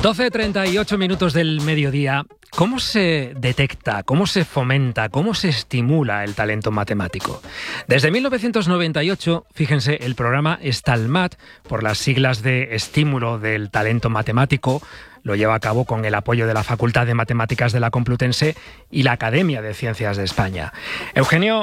12:38 del mediodía. ¿Cómo se detecta, cómo se fomenta, cómo se estimula el talento matemático? Desde 1998, fíjense, el programa STALMAT, por las siglas de Estímulo del Talento Matemático, lo lleva a cabo con el apoyo de la Facultad de Matemáticas de la Complutense y la Academia de Ciencias de España. Eugenio